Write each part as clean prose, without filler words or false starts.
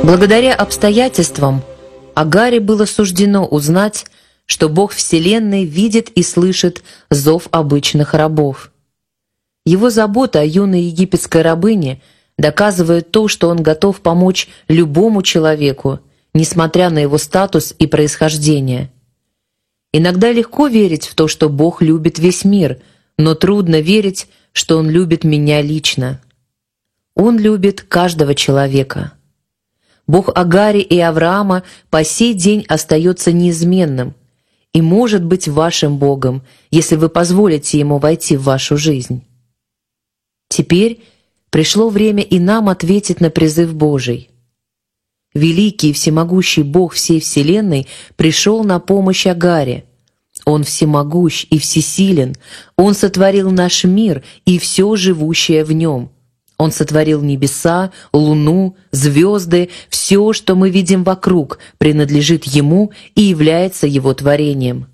Благодаря обстоятельствам Агаре было суждено узнать, что Бог Вселенной видит и слышит зов обычных рабов. Его забота о юной египетской рабыне доказывает то, что он готов помочь любому человеку, несмотря на его статус и происхождение. Иногда легко верить в то, что Бог любит весь мир, но трудно верить, что Он любит меня лично. Он любит каждого человека. Бог Агари и Авраама по сей день остается неизменным и может быть вашим Богом, если вы позволите Ему войти в вашу жизнь. Теперь пришло время и нам ответить на призыв Божий. Великий и всемогущий Бог всей Вселенной пришел на помощь Агаре. Он всемогущ и всесилен, Он сотворил наш мир и все живущее в нем. Он сотворил небеса, луну, звезды, все, что мы видим вокруг, принадлежит Ему и является Его творением.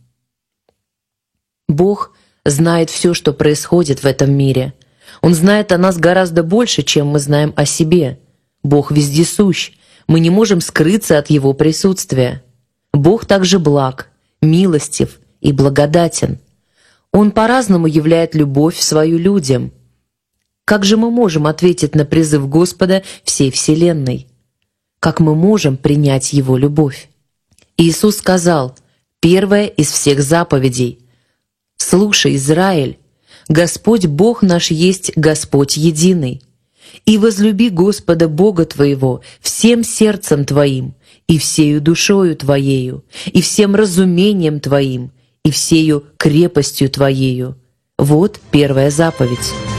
Бог знает все, что происходит в этом мире. Он знает о нас гораздо больше, чем мы знаем о себе. Бог вездесущ, мы не можем скрыться от Его присутствия. Бог также благ, милостив и благодатен. Он по-разному являет любовь свою людям. Как же мы можем ответить на призыв Господа всей Вселенной? Как мы можем принять Его любовь? Иисус сказал, первая из всех заповедей: «Слушай, Израиль, Господь Бог наш есть Господь единый. И возлюби Господа Бога твоего всем сердцем твоим, и всею душою твоею, и всем разумением твоим, и всею крепостью твоею». Вот первая заповедь.